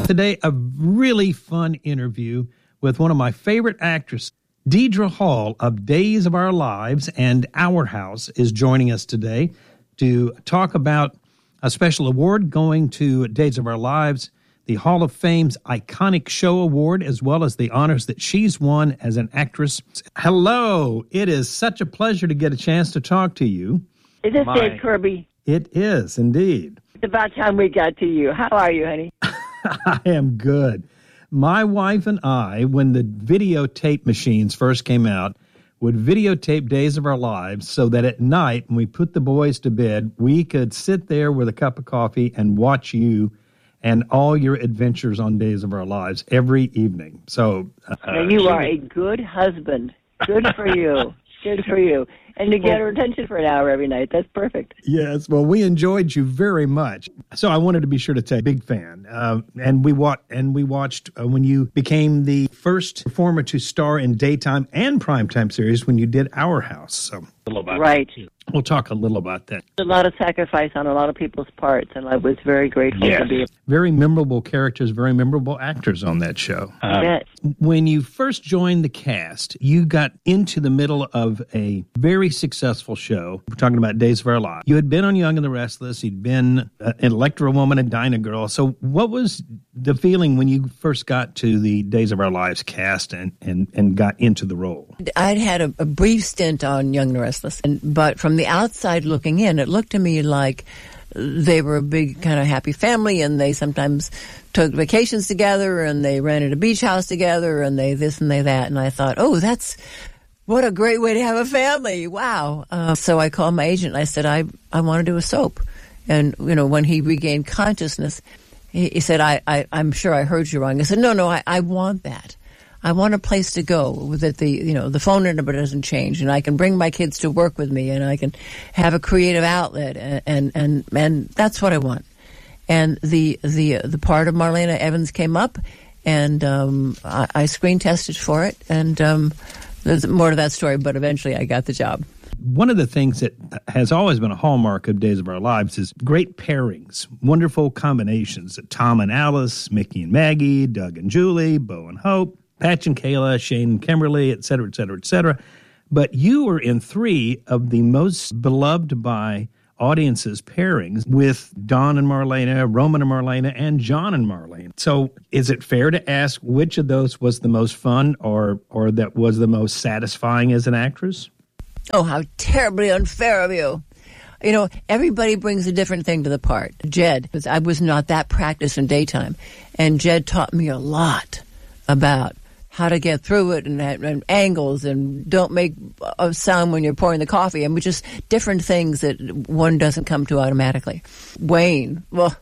Today, a really fun interview with one of my favorite actresses. Deidre Hall of Days of Our Lives and Our House is joining us today to talk about a special award going to Days of Our Lives, the Hall of Fame's Iconic Show Award, as well as the honors that she's won as an actress. Hello. It is such a pleasure to get a chance to talk to you. Is this Dave Kirby? It is, indeed. It's about time we got to you. How are you, honey? I am good. My wife and I, when the videotape machines first came out, would videotape Days of Our Lives so that at night, when we put the boys to bed, we could sit there with a cup of coffee and watch you and all your adventures on Days of Our Lives every evening. So you are a good husband. Good for you. Good for you. And to get her attention for an hour every night. That's perfect. Yes. Well, we enjoyed you very much. So I wanted to be sure to tell you, big fan. And we watched when you became the first performer to star in daytime and primetime series when you did Our House. So a little about right. That. We'll talk a little about that. A lot of sacrifice on a lot of people's parts, and I was very grateful to be. Very memorable characters, very memorable actors on that show. When you first joined the cast, you got into the middle of a very successful show. We're talking about Days of Our Lives. You had been on Young and the Restless. You'd been an Electra Woman and Dinah Girl. So what was the feeling when you first got to the Days of Our Lives cast and got into the role? I'd had a brief stint on Young and the Restless, but from the outside looking in, it looked to me like they were a big kind of happy family, and they sometimes took vacations together, and they rented a beach house together, and they this and they that. And I thought, oh, what a great way to have a family. Wow. So I called my agent, and I said, I want to do a soap. And, when he regained consciousness, he said, I'm sure I heard you wrong. I said, no, I want that. I want a place to go that the phone number doesn't change, and I can bring my kids to work with me, and I can have a creative outlet, and that's what I want. And the part of Marlena Evans came up, and I screen tested for it, and there's more to that story, but eventually I got the job. One of the things that has always been a hallmark of Days of Our Lives is great pairings, wonderful combinations. Tom and Alice, Mickey and Maggie, Doug and Julie, Bo and Hope, Patch and Kayla, Shane and Kimberly, et cetera, et cetera, et cetera. But you were in 3 of the most beloved by audiences pairings with Don and Marlena, Roman and Marlena, and John and Marlena. So is it fair to ask which of those was the most fun or that was the most satisfying as an actress? Oh, how terribly unfair of you. Everybody brings a different thing to the part. Jed, I was not that practiced in daytime, and Jed taught me a lot about how to get through it and angles and don't make a sound when you're pouring the coffee, and just different things that one doesn't come to automatically. Wayne,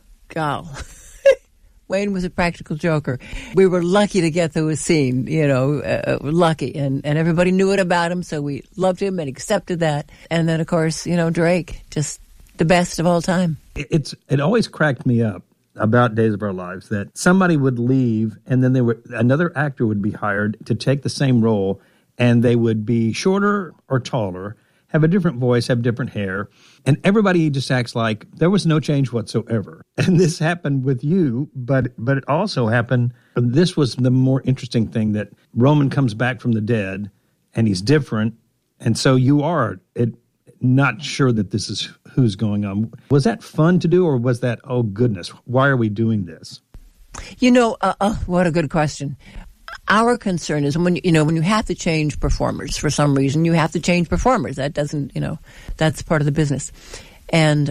Wayne was a practical joker. We were lucky to get through a scene, lucky, and everybody knew it about him, so we loved him and accepted that. And then, of course, Drake, just the best of all time. It always cracked me up about Days of Our Lives that somebody would leave and then another actor would be hired to take the same role, and they would be shorter or taller, have a different voice, have different hair, and everybody just acts like there was no change whatsoever. And this happened with you, but it also happened, this was the more interesting thing, that Roman comes back from the dead and he's different, and so you are not sure that this is who's going on. Was that fun to do, or was that, oh goodness, why are we doing this? What a good question. Our concern is when you have to change performers for some reason, you have to change performers. That doesn't, that's part of the business. And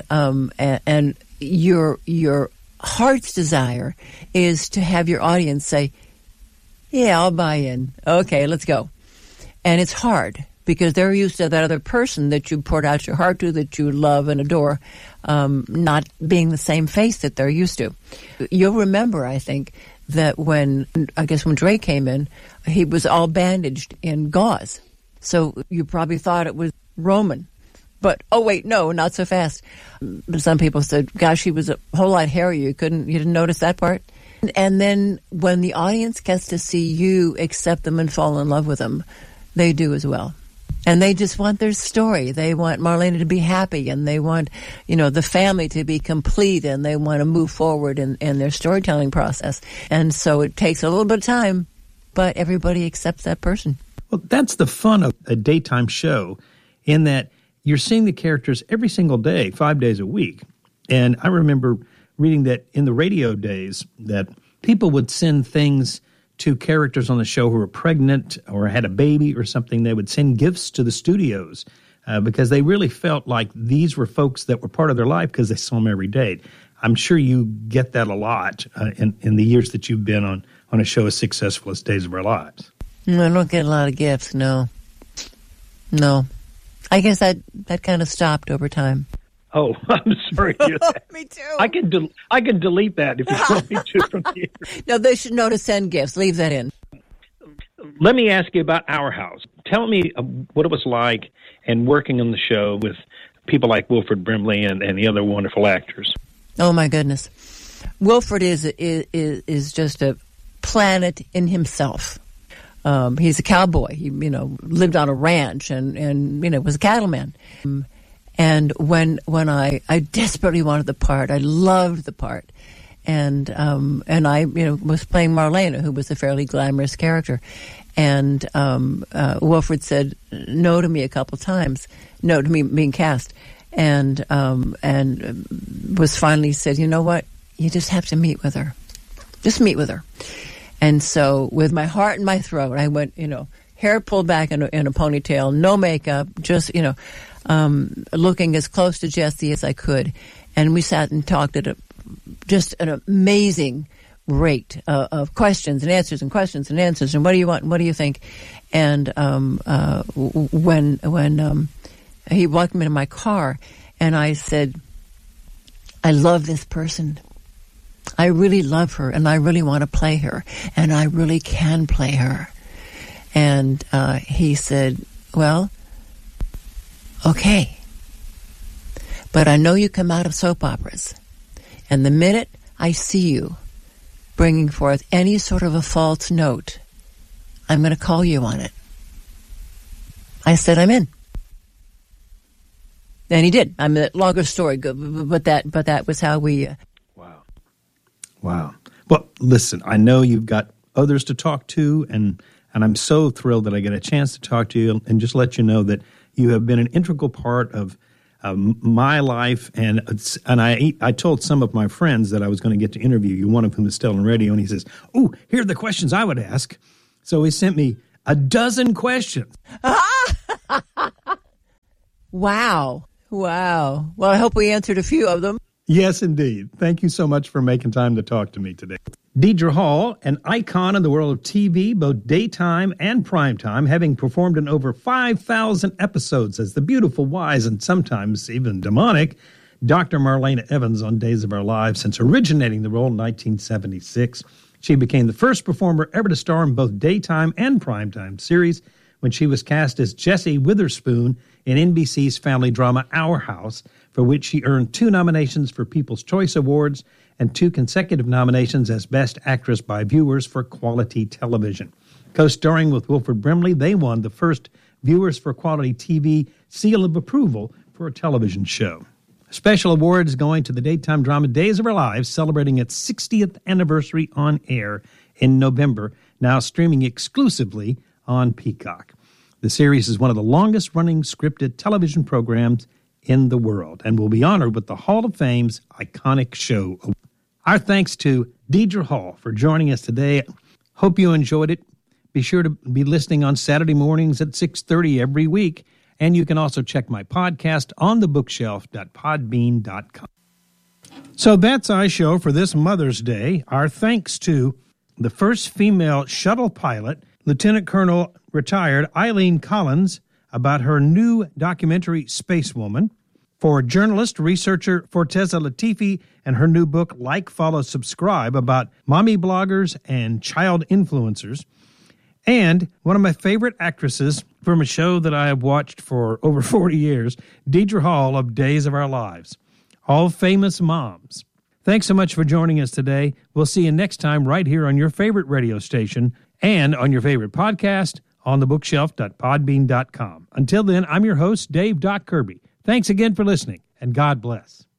your heart's desire is to have your audience say, yeah, I'll buy in. Okay, let's go. And it's hard, because they're used to that other person that you poured out your heart to, that you love and adore, not being the same face that they're used to. You'll remember, I think, that when Drake came in, he was all bandaged in gauze. So you probably thought it was Roman. But, oh, wait, no, not so fast. Some people said, gosh, he was a whole lot hairier. You didn't notice that part? And then when the audience gets to see you accept them and fall in love with them, they do as well. And they just want their story. They want Marlena to be happy, and they want, the family to be complete, and they want to move forward in their storytelling process. And so it takes a little bit of time, but everybody accepts that person. Well, that's the fun of a daytime show, in that you're seeing the characters every single day, 5 days a week. And I remember reading that in the radio days that people would send things to characters on the show who were pregnant or had a baby or something. They would send gifts to the studios because they really felt like these were folks that were part of their life because they saw them every day. I'm sure you get that a lot in the years that you've been on a show as successful as Days of Our Lives. I don't get a lot of gifts, no. I guess that kind of stopped over time. Oh, I'm sorry to hear that. Me too. I can delete that if you want me to from here. No, they should know to send gifts. Leave that in. Let me ask you about Our House. Tell me what it was like and working on the show with people like Wilford Brimley and the other wonderful actors. Oh my goodness, Wilford is just a planet in himself. He's a cowboy. He lived on a ranch and was a cattleman. And when I desperately wanted the part, I loved the part, and I was playing Marlena, who was a fairly glamorous character, and Wilford said no to me a couple times, no to me being cast, and was finally said, you know what, you just have to meet with her, and so with my heart in my throat, I went, hair pulled back in a ponytail, no makeup, just looking as close to Jesse as I could, and we sat and talked at just an amazing rate of questions and answers and questions and answers, and what do you want and what do you think? And when he walked me to my car, and I said, I love this person. I really love her, and I really want to play her, and I really can play her. And he said, well, okay, but I know you come out of soap operas, and the minute I see you bringing forth any sort of a false note, I'm going to call you on it. I said, I'm in. And he did. I mean, a longer story, but that was how we... Wow. Well, listen, I know you've got others to talk to, and I'm so thrilled that I get a chance to talk to you and just let you know that you have been an integral part of my life, and I told some of my friends that I was going to get to interview you, one of whom is still on radio, and he says, oh, here are the questions I would ask. So he sent me a dozen questions. Wow. Well, I hope we answered a few of them. Yes, indeed. Thank you so much for making time to talk to me today. Deidre Hall, an icon in the world of TV, both daytime and primetime, having performed in over 5,000 episodes as the beautiful, wise, and sometimes even demonic Dr. Marlena Evans on Days of Our Lives since originating the role in 1976. She became the first performer ever to star in both daytime and primetime series when she was cast as Jessie Witherspoon in NBC's family drama Our House, for which she earned 2 nominations for People's Choice Awards and 2 consecutive nominations as Best Actress by viewers for quality television. Co-starring with Wilford Brimley, they won the first Viewers for Quality TV seal of approval for a television show. Special awards going to the daytime drama Days of Our Lives, celebrating its 60th anniversary on air in November, now streaming exclusively on Peacock. The series is one of the longest-running scripted television programs in the world and will be honored with the Hall of Fame's iconic show. Our thanks to Deidre Hall for joining us today. Hope you enjoyed it. Be sure to be listening on Saturday mornings at 6:30 every week, and you can also check my podcast on thebookshelf.podbean.com. So that's our show for this Mother's Day. Our thanks to the first female shuttle pilot, Lieutenant Colonel retired Eileen Collins, about her new documentary, Spacewoman, for journalist, researcher Forteza Latifi and her new book, Like, Follow, Subscribe, about mommy bloggers and child influencers, and one of my favorite actresses from a show that I have watched for over 40 years, Deidre Hall of Days of Our Lives. All famous moms. Thanks so much for joining us today. We'll see you next time right here on your favorite radio station and on your favorite podcast onthebookshelf.podbean.com. Until then, I'm your host, Dave Doc Kirby. Thanks again for listening, and God bless.